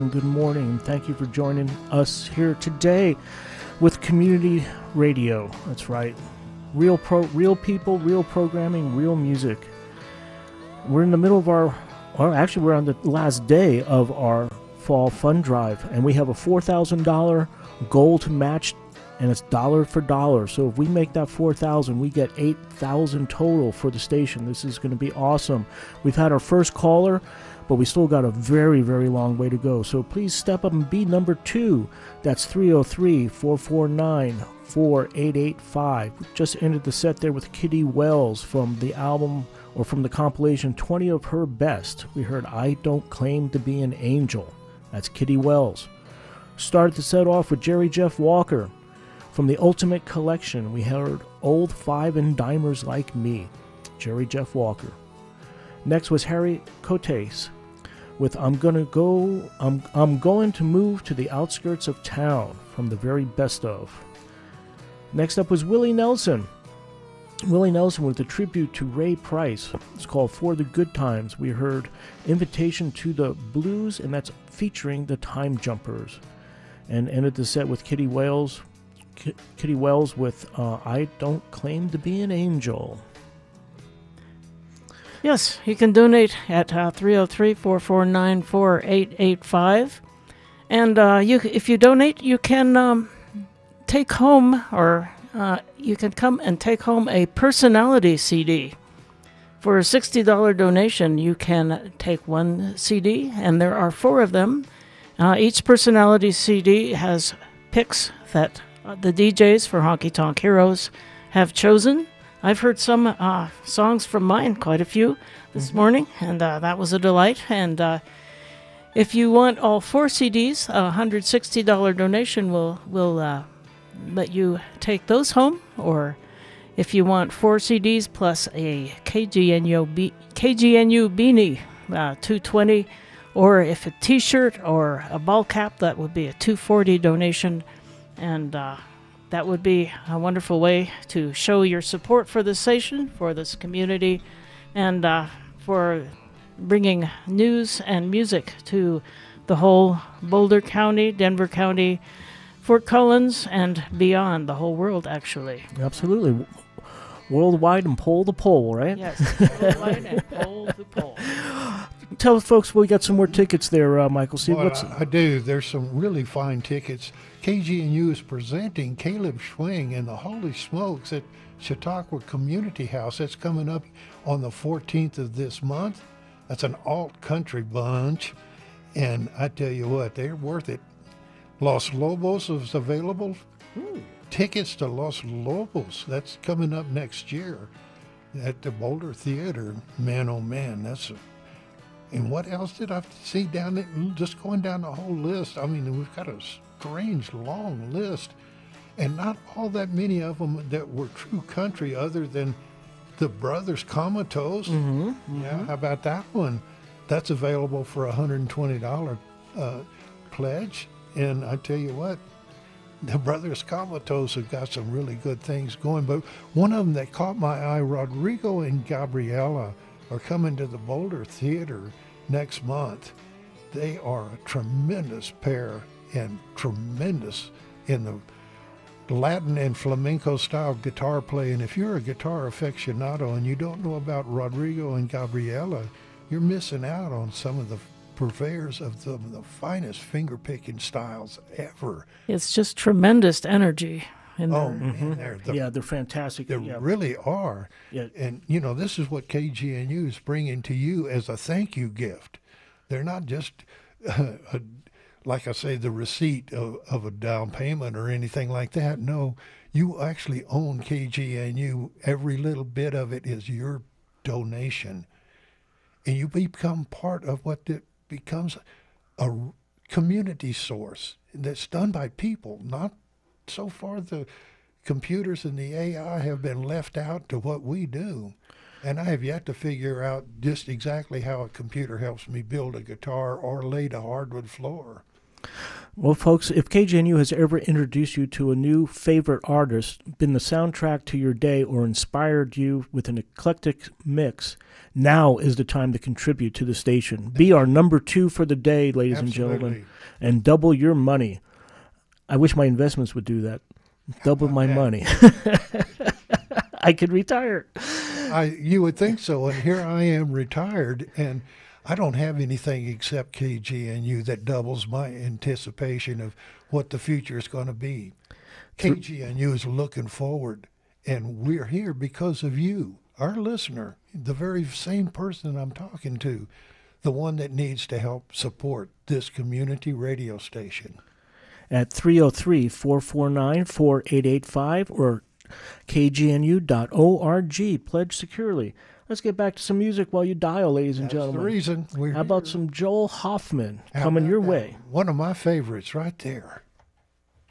Good morning. Thank you for joining us here today with Community Radio. That's right. Real people, real programming, real music. We're in the middle of actually we're on the last day of our fall fund drive, and we have a $4,000 goal to match, and it's dollar for dollar. So if we make that $4,000, we get $8,000 total for the station. This is going to be awesome. We've had our first caller, but we still got a very, very long way to go. So please step up and be number 2. That's 303-449-4885. Just ended the set there with Kitty Wells from the album, or from the compilation 20 of Her Best. We heard I Don't Claim to Be an Angel. That's Kitty Wells. Started the set off with Jerry Jeff Walker. From the Ultimate Collection, we heard Old Five and Dimers Like Me, Jerry Jeff Walker. Next was Harry Cotes with I'm going to move to the outskirts of town, from the very best of. Next up was Willie Nelson. Willie Nelson with a tribute to Ray Price. It's called For the Good Times. We heard Invitation to the Blues, and that's featuring the Time Jumpers. And ended the set with Kitty Wells with I Don't Claim to Be an Angel. Yes, you can donate at 303-449-4885. And if you donate, you can take home, or you can come and take home a personality CD. For a $60 donation, you can take one CD, and there are 4 of them. Each personality CD has picks that the DJs for Honky Tonk Heroes have chosen. I've heard some songs from mine, quite a few, this morning, and that was a delight. And if you want all 4 CDs, a $160 donation will let you take those home. Or if you want 4 CDs plus a KGNU beanie, $220. Or if a T-shirt or a ball cap, that would be a $240 donation. And that would be a wonderful way to show your support for this station, for this community, and for bringing news and music to the whole Boulder County, Denver County, Fort Collins, and beyond, the whole world, actually. Absolutely. Worldwide and pole to pole, right? Yes, worldwide and pole to pole. Tell folks we got some more tickets there, Michael. See, well, I do. There's some really fine tickets. KGNU is presenting Caleb Schwing and the Holy Smokes at Chautauqua Community House. That's coming up on the 14th of this month. That's an alt-country bunch, and I tell you what, they're worth it. Los Lobos is available. Tickets to Los Lobos, that's coming up next year at the Boulder Theater. Man, oh man, and what else did I see down there? Just going down the whole list. I mean, we've got a strange, long list. And not all that many of them that were true country, other than the Brothers Comatose. Yeah, how about that one? That's available for a $120 pledge. And I tell you what, the Brothers Comatose have got some really good things going. But one of them that caught my eye, Rodrigo and Gabriela, are coming to the Boulder Theater next month. They are a tremendous pair, and tremendous in the Latin and flamenco style guitar play. And if you're a guitar aficionado and you don't know about Rodrigo and Gabriela, you're missing out on some of the purveyors of the finest finger-picking styles ever. It's just tremendous energy. Man, they're fantastic. They really are. Yeah. And, this is what KGNU is bringing to you as a thank you gift. They're not just, like I say, the receipt of a down payment or anything like that. No, you actually own KGNU. Every little bit of it is your donation. And you become part of what becomes a community source that's done by people, not so far the computers and the AI have been left out to what we do. And I have yet to figure out just exactly how a computer helps me build a guitar or lay a hardwood floor. Well, folks, if KGNU has ever introduced you to a new favorite artist, been the soundtrack to your day, or inspired you with an eclectic mix, now is the time to contribute to the station. Be our number 2 for the day, ladies and gentlemen, and double your money. I wish my investments would do that. Double my money. I could retire. You would think so. And here I am retired, and I don't have anything except KGNU that doubles my anticipation of what the future is going to be. KGNU is looking forward, and we're here because of you, our listener, the very same person I'm talking to, the one that needs to help support this community radio station. At 303-449-4885 or kgnu.org. Pledge securely. Let's get back to some music while you dial, ladies and gentlemen. That's the reason we're How about here. some Joel Hoffman How coming about your that? way? One of my favorites right there.